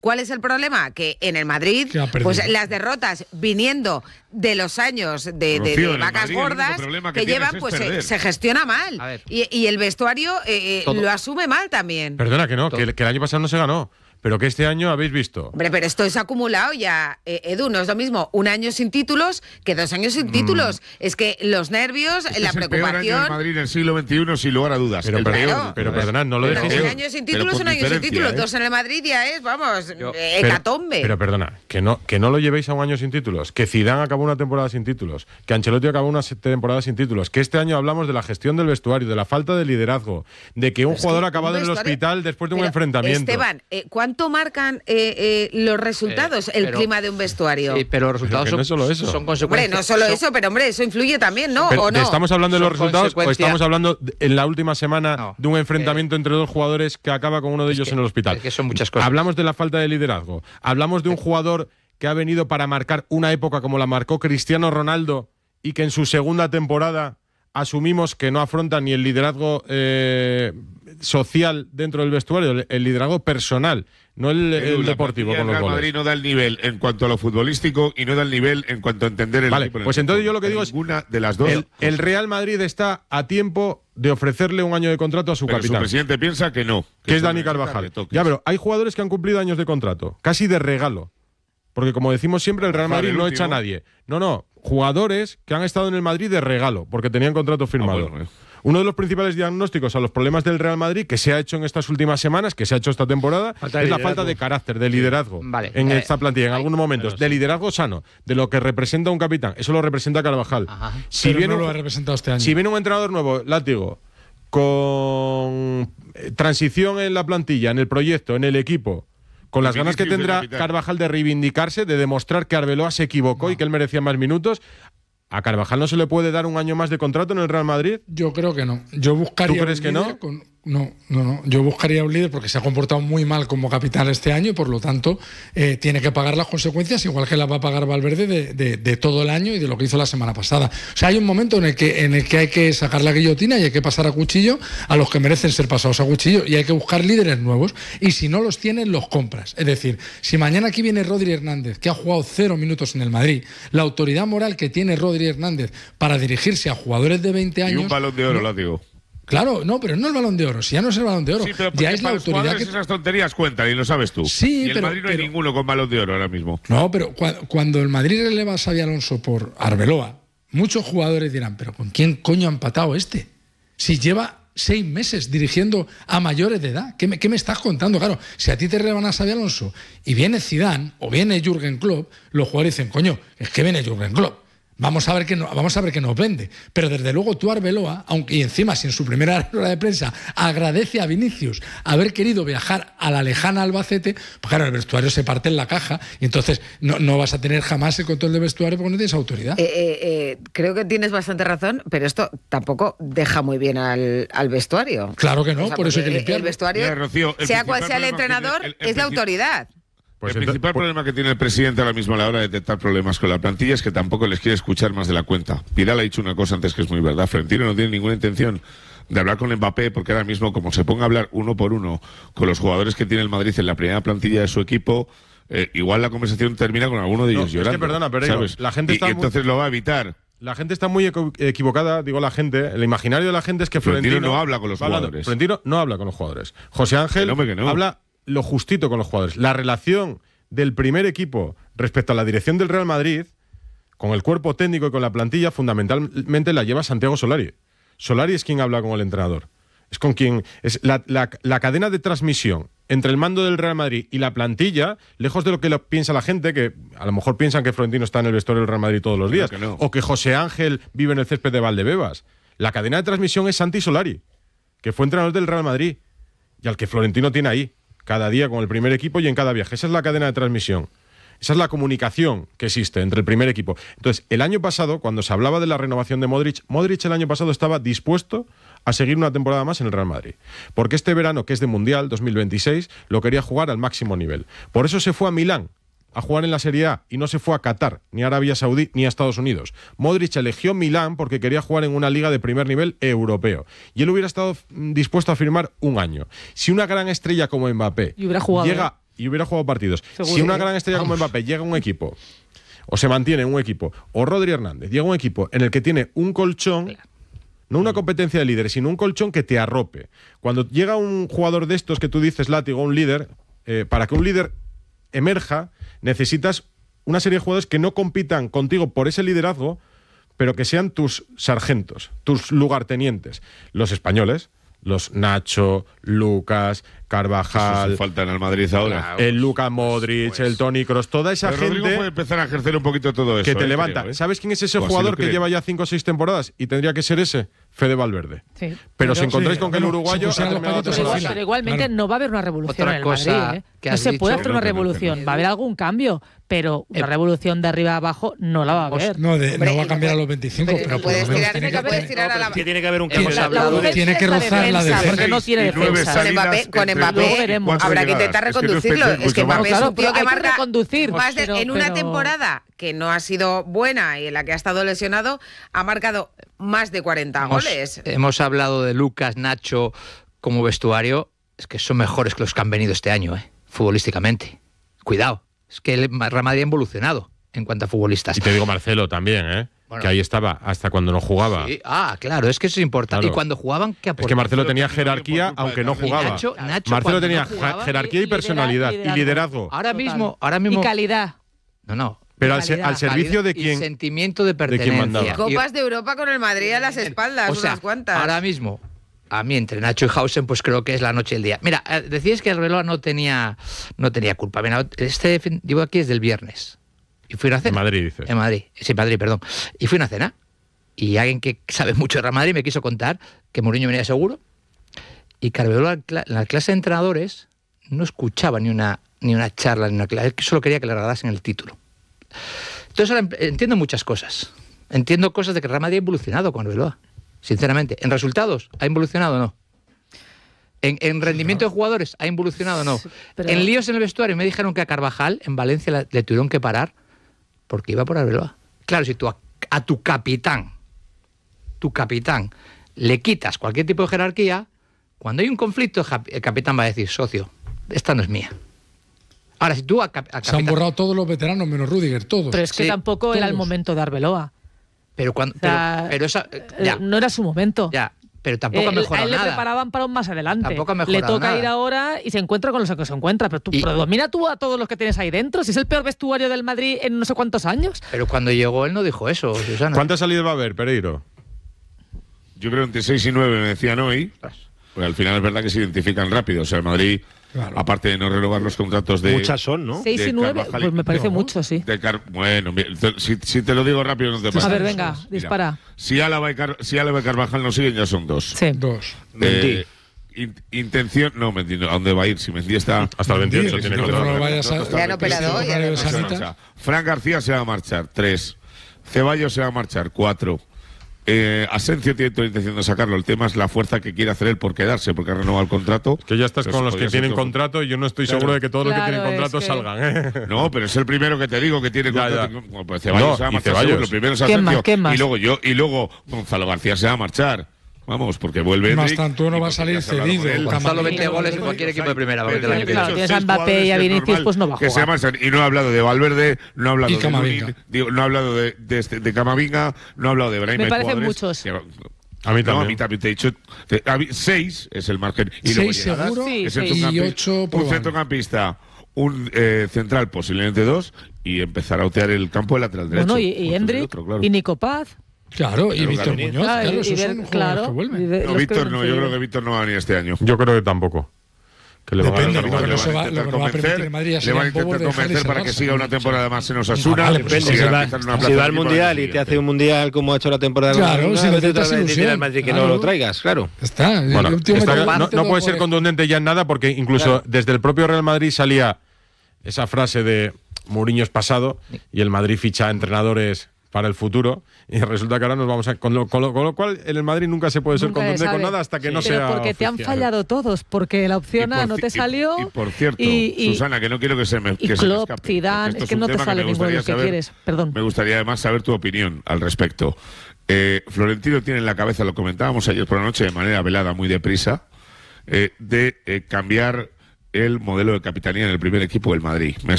¿Cuál es el problema? Que en el Madrid, pues las derrotas viniendo de los años de vacas gordas que llevan, pues se gestiona mal. Y el vestuario lo asume mal también. Perdona, que no, que el año pasado no se ganó. Pero que este año habéis visto. Hombre, pero esto es acumulado ya, Edu. No es lo mismo un año sin títulos que 2 años sin títulos. Es que los nervios, la preocupación. El peor año en Madrid en el siglo XXI, sin lugar a dudas. Pero perdonad, no lo dejéis. Un año sin títulos, un año sin títulos. 2 en el Madrid ya es, vamos, hecatombe. Pero perdona, que no lo llevéis a un año sin títulos. Que Zidane acabó una temporada sin títulos. Que Ancelotti acabó una temporada sin títulos. Que este año hablamos de la gestión del vestuario, de la falta de liderazgo, de que un jugador ha acabado en el hospital después de un enfrentamiento. Esteban, ¿cuánto marcan los resultados, el clima de un vestuario? Pero los resultados no solo eso. son consecuencias. Hombre, no solo eso, pero hombre, eso influye también, ¿no? Pero, ¿o no? ¿estamos hablando de los resultados o estamos hablando en la última semana de un enfrentamiento entre 2 jugadores que acaba con uno de ellos en el hospital? Es que son muchas cosas. Hablamos de la falta de liderazgo. Hablamos de un jugador que ha venido para marcar una época como la marcó Cristiano Ronaldo y que en su segunda temporada asumimos que no afronta ni el liderazgo social dentro del vestuario, el liderazgo personal, no el deportivo con los goles. El Madrid no da el nivel en cuanto a lo futbolístico y no da el nivel en cuanto a entender el equipo. Pues entonces yo lo que digo es ninguna de las dos. El Real Madrid está a tiempo de ofrecerle un año de contrato a su capitán. Su presidente piensa que no. Que es Dani Carvajal. Ya, pero hay jugadores que han cumplido años de contrato, casi de regalo. Porque como decimos siempre, el Real Madrid no echa a nadie. No, jugadores que han estado en el Madrid de regalo, porque tenían contrato firmado. Uno de los principales diagnósticos a los problemas del Real Madrid que se ha hecho en estas últimas semanas, que se ha hecho esta temporada, es la falta de carácter, de liderazgo en esta plantilla, en algunos momentos. De liderazgo sano, de lo que representa un capitán. Eso lo representa Carvajal. Pero no lo ha representado este año. Si viene un entrenador nuevo, Látigo, con transición en la plantilla, en el proyecto, en el equipo, con las ganas que tendrá Carvajal de reivindicarse, de demostrar que Arbeloa se equivocó y que él merecía más minutos, ¿a Carvajal no se le puede dar un año más de contrato en el Real Madrid? Yo creo que no. Yo buscaría. ¿Tú crees que no? No. Yo buscaría un líder porque se ha comportado muy mal como capitán este año y por lo tanto tiene que pagar las consecuencias, igual que las va a pagar Valverde de todo el año y de lo que hizo la semana pasada. O sea, hay un momento en el que hay que sacar la guillotina y hay que pasar a cuchillo a los que merecen ser pasados a cuchillo y hay que buscar líderes nuevos y si no los tienen, los compras. Es decir, si mañana aquí viene Rodri Hernández, que ha jugado 0 minutos en el Madrid, la autoridad moral que tiene Rodri Hernández para dirigirse a jugadores de 20 años... Y un Balón de Oro, Látigo. Claro, no, pero no el Balón de Oro. Si ya no es el Balón de Oro, sí, pero ya es la autoridad que... esas tonterías cuentan y lo sabes tú. Sí, y en Madrid no hay ninguno con Balón de Oro ahora mismo. No, pero cuando el Madrid releva a Xabi Alonso por Arbeloa, muchos jugadores dirán, pero ¿con quién coño ha empatado este? Si lleva 6 meses dirigiendo a mayores de edad. ¿Qué me estás contando? Claro, si a ti te relevan a Xabi Alonso y viene Zidane o viene Jürgen Klopp, los jugadores dicen, coño, es que viene Jürgen Klopp. Vamos a ver qué nos vende. Pero desde luego tú, Arbeloa, aunque y encima si en su primera rueda de prensa agradece a Vinicius haber querido viajar a la lejana Albacete, pues claro, el vestuario se parte en la caja y entonces no vas a tener jamás el control del vestuario porque no tienes autoridad. Creo que tienes bastante razón, pero esto tampoco deja muy bien al vestuario. Claro que no, por eso hay que limpiarlo. El vestuario, mira, Rocío, sea cual sea el entrenador, es la autoridad. Pues el principal problema que tiene el presidente ahora mismo a la hora de detectar problemas con la plantilla es que tampoco les quiere escuchar más de la cuenta. Piral ha dicho una cosa antes que es muy verdad. Florentino no tiene ninguna intención de hablar con Mbappé porque ahora mismo, como se ponga a hablar uno por uno con los jugadores que tiene el Madrid en la primera plantilla de su equipo, igual la conversación termina con alguno de ellos llorando. Es que perdona, pero ¿sabes? La gente está entonces lo va a evitar. La gente está muy equivocada, digo la gente. El imaginario de la gente es que Florentino no habla con los jugadores. Florentino no habla con los jugadores. José Ángel habla lo justito con los jugadores. La relación del primer equipo respecto a la dirección del Real Madrid, con el cuerpo técnico y con la plantilla, fundamentalmente la lleva Santiago Solari. Solari es quien habla con el entrenador. Es con quien es la cadena de transmisión entre el mando del Real Madrid y la plantilla, lejos de lo que piensa la gente, que a lo mejor piensan que Florentino está en el vestuario del Real Madrid todos los días, o que José Ángel vive en el césped de Valdebebas. La cadena de transmisión es Santi Solari, que fue entrenador del Real Madrid y al que Florentino tiene ahí cada día con el primer equipo y en cada viaje. Esa es la cadena de transmisión. Esa es la comunicación que existe entre el primer equipo. Entonces, el año pasado, cuando se hablaba de la renovación de Modric el año pasado estaba dispuesto a seguir una temporada más en el Real Madrid. Porque este verano, que es de Mundial 2026, lo quería jugar al máximo nivel. Por eso se fue a Milán a jugar en la Serie A y no se fue a Qatar, ni a Arabia Saudí, ni a Estados Unidos. Modric eligió Milán porque quería jugar en una liga de primer nivel europeo. Y él hubiera estado dispuesto a firmar un año. Si una gran estrella como Mbappé llega y hubiera jugado partidos. Seguro, si una gran estrella como Mbappé llega a un equipo, o se mantiene en un equipo, o Rodri Hernández llega a un equipo en el que tiene un colchón, no una competencia de líderes, sino un colchón que te arrope. Cuando llega un jugador de estos que tú dices, Látigo, un líder, para que un líder emerja, necesitas una serie de jugadores que no compitan contigo por ese liderazgo, pero que sean tus sargentos, tus lugartenientes. Los españoles, los Nacho, Lucas, Carvajal. Faltan al Madrid ahora. El Luka Modric, el Toni Kroos, toda esa gente. Rodrigo puede empezar a ejercer un poquito todo eso. Que te levanta. Creo, ¿Sabes quién es ese jugador que lleva ya 5 o 6 temporadas? Y tendría que ser ese, Fede Valverde. Sí. Pero si encontráis con que el uruguayo. Pero igualmente no va a haber una revolución en el Madrid. No se puede hacer una revolución. Va a haber algún cambio, pero una revolución de arriba a abajo no la va a haber. No va a cambiar a los 25, pero puedes tirar a la. Tiene que haber un cambio. Tiene que rozar la defensa. Porque no tiene defensa. Con Mbappé habrá que intentar reconducirlo. Es que Mbappé es un tío que marca más en una temporada que no ha sido buena y en la que ha estado lesionado, ha marcado más de 40 goles. Hemos hablado de Lucas, Nacho como vestuario, es que son mejores que los que han venido este año, futbolísticamente. Cuidado, es que el Real Madrid ha evolucionado en cuanto a futbolistas. Y te digo Marcelo también, bueno, que ahí estaba hasta cuando no jugaba. Sí. Claro, es que eso es importante. Claro. Y cuando jugaban, ¿qué aportaba? Es que Marcelo tenía jerarquía aunque no jugaba. Nacho Marcelo tenía jerarquía y personalidad y liderazgo. Ahora mismo y calidad. No. Pero al servicio de quién. Sentimiento de pertenencia. Y Copas de Europa con el Madrid a las espaldas, unas cuantas. Ahora mismo, a mí entre Nacho y Hausen, pues creo que es la noche y el día. Mira, decías que Arbeloa no tenía culpa. Mira, llevo aquí desde el viernes. Y fui a una cena. En Madrid, dices. En Madrid, sí, Madrid, perdón. Y fui a una cena. Y alguien que sabe mucho de Real Madrid me quiso contar que Mourinho venía seguro y que Arbeloa en la clase de entrenadores no escuchaba ni una charla, ni una clase. Él solo quería que le regalasen el título. Entonces ahora entiendo muchas cosas. Entiendo cosas de que Real Madrid ha evolucionado con Arbeloa, sinceramente. ¿En resultados ha evolucionado o no? ¿En rendimiento de jugadores ha evolucionado o no? Pero... En líos en el vestuario me dijeron que a Carvajal en Valencia le tuvieron que parar porque iba por Arbeloa. Claro, si tú a tu capitán le quitas cualquier tipo de jerarquía, cuando hay un conflicto el capitán va a decir, socio, esta no es mía. Ahora, si tú se han borrado todos los veteranos menos Rüdiger, todos. Pero es que tampoco era el momento de Arbeloa. Pero cuando, no era su momento. Ya, pero tampoco ha mejorado nada. A él le preparaban para un más adelante. Tampoco ha mejorado Le toca nada. Ir ahora y se encuentra con los que se encuentra. Pero domina tú a todos los que tienes ahí dentro. Si es el peor vestuario del Madrid en no sé cuántos años. Pero cuando llegó él no dijo eso, Susana. ¿Cuántas salidas va a haber, Pereiro? Yo creo entre 6 y 9 me decían hoy. Pues al final es verdad que se identifican rápido. O sea, el Madrid... Claro. Aparte de no renovar los contratos de... Muchas son, ¿no? 6 y 9, pues me parece mucho, sí. Bueno, si te lo digo rápido no te pasa. A ver, venga, dispara. Mira, si Álava y Carvajal no siguen, ya son 2. Sí. 2. Intención... No, Mendy, ¿a dónde va a ir? Si Mendy está... Hasta el 28 tiene contrato. Ya no operado. Fran García se va a marchar, 3. Ceballos se va a marchar, 4. Asencio tiene toda la intención de sacarlo. El tema es la fuerza que quiere hacer él por quedarse, porque ha renovado el contrato. Que ya estás con los que tienen contrato y yo no estoy seguro de que todos los que tienen contrato salgan. No, pero es el primero que te digo que tiene contrato. Pues Ceballos se va a marchar. Lo primero es Asencio. ¿Qué más? Y luego Gonzalo García se va a marchar. Vamos, porque vuelve. Más tanto no va a salir cedido. Gonzalo 20 goles en cualquier equipo de primera. Claro, tienes a Mbappé y a Vinicius, pues no va a jugar. Y no he hablado de Valverde, no he hablado de Lunin, no he hablado de Camavinga, no he hablado de Brahim. Me parecen muchos. A mí también. No, a mí también te he dicho. 6 es el margen. Y 6 seguro y 8 un centrocampista, un central, posiblemente 2, y empezar a otear el campo de lateral derecho. Bueno, y Hendrik, y Nico Paz. Claro, y Víctor Muñoz, esos son jugadores que vuelven. No, Víctor no, yo creo que Víctor no va a venir este año. Yo creo que tampoco. Que le depende, porque no se va a permitir en Madrid. Le van a intentar convencer para que siga una temporada más en Osasuna. Vale, depende, si va al Mundial y te hace un Mundial como ha hecho la temporada. Claro, si necesitas ilusión al Madrid que no lo traigas, claro. Está. Bueno, no puede ser contundente ya en nada, porque incluso desde el propio Real Madrid salía esa frase de Mourinho es pasado y el Madrid ficha entrenadores para el futuro, y resulta que ahora nos vamos a... Con lo cual, en el Madrid nunca se puede ser contundente con nada hasta que no sea porque oficial. te han fallado todos, porque la opción A no te salió... Y por cierto, Susana, que no quiero que se me escape. Zidane, es que no te sale ninguno de los que quieres. Perdón. Me gustaría además saber tu opinión al respecto. Florentino tiene en la cabeza, lo comentábamos ayer por la noche de manera velada, muy deprisa, de cambiar el modelo de capitanía en el primer equipo del Madrid. Me